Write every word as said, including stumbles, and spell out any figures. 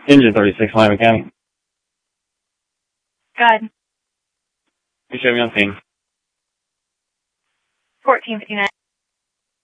Engine thirty-six, line mechanic. Good. You show me on scene. fourteen fifty-nine.